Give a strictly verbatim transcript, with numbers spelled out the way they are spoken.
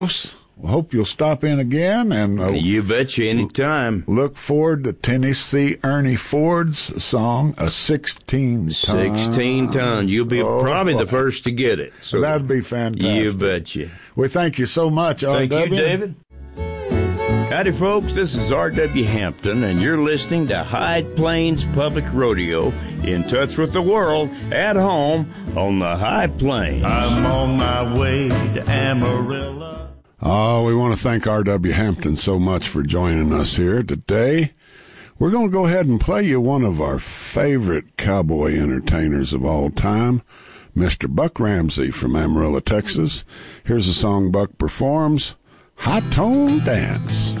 Hope you'll stop in again. And uh, you betcha, anytime. Look forward to Tennessee Ernie Ford's song, A sixteen Ton. sixteen tons. You'll be oh, probably the first to get it. So that'd be fantastic. You betcha. We thank you so much, R W. Thank you, David. Howdy, folks. This is R W. Hampton, and you're listening to Hyde Plains Public Rodeo, in touch with the world, at home on the High Plains. I'm on my way to Amarillo. Oh, we want to thank R W. Hampton so much for joining us here today. We're going to go ahead and play you one of our favorite cowboy entertainers of all time, Mister Buck Ramsey from Amarillo, Texas. Here's a song Buck performs, High Tone Dance.